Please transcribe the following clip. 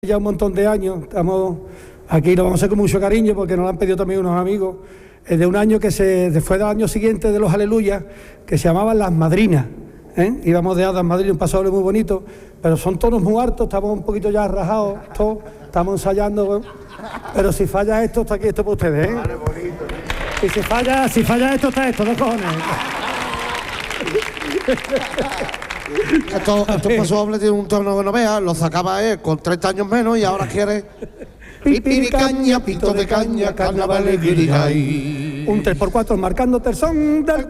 Ya un montón de años, estamos aquí, lo vamos a hacer con mucho cariño porque nos lo han pedido también unos amigos, de un año que fue del año siguiente de los Aleluyas, que se llamaban Las Madrinas, íbamos de hadas en Madrid, un pasoble muy bonito, pero son tonos muy altos, estamos un poquito ya rajados, todos, estamos ensayando, pero si falla esto, está aquí esto para ustedes, Y si falla esto, está esto, no cojones. Estos pasobles tienen un tono que no veas, lo sacaba él con 30 años menos y ahora quiere pipiricaña, pito de caña, carnaval y guirigay. Un 3x4 marcando el son del